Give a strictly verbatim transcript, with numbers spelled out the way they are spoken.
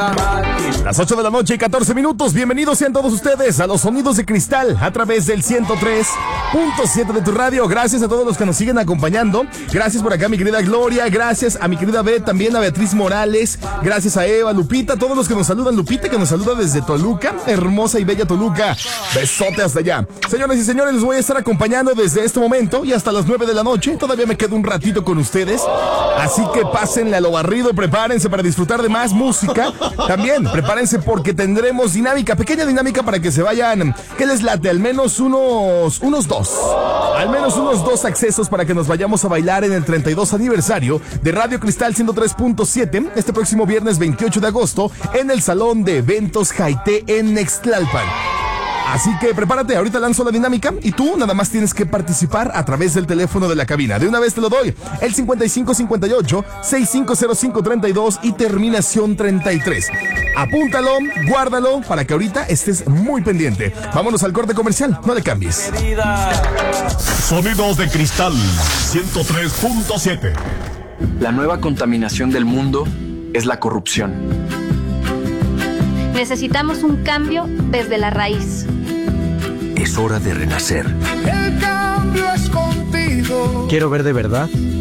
Las ocho de la noche y catorce minutos. Bienvenidos sean todos ustedes a los Sonidos de Cristal a través del ciento tres punto siete de tu radio. Gracias a todos los que nos siguen acompañando. Gracias por acá, mi querida Gloria. Gracias a mi querida Beth, también a Beatriz Morales. Gracias a Eva, Lupita, todos los que nos saludan. Lupita, que nos saluda desde Toluca, hermosa y bella Toluca. Besote hasta allá. Señoras y señores, les voy a estar acompañando desde este momento y hasta las nueve de la noche. Todavía me quedo un ratito con ustedes. Así que pásenle a lo barrido, prepárense para disfrutar de más música. También prepárense porque tendremos dinámica, pequeña dinámica para que se vayan. ¿Qué les late? Al menos unos, unos dos. Al menos unos dos accesos para que nos vayamos a bailar en el treinta y dos aniversario de Radio Cristal ciento tres punto siete este próximo viernes veintiocho de agosto en el Salón de Eventos Jaité en Nextlalpan. Así que prepárate, ahorita lanzo la dinámica y tú nada más tienes que participar a través del teléfono de la cabina. De una vez te lo doy, el cincuenta y cinco cincuenta y ocho, sesenta y cinco cero cinco treinta y dos y terminación treinta y tres. Apúntalo, guárdalo para que ahorita estés muy pendiente. Vámonos al corte comercial, no le cambies. Sonidos de Cristal ciento tres punto siete. La nueva contaminación del mundo es la corrupción. Necesitamos un cambio desde la raíz. Es hora de renacer. El cambio es contigo. Quiero ver de verdad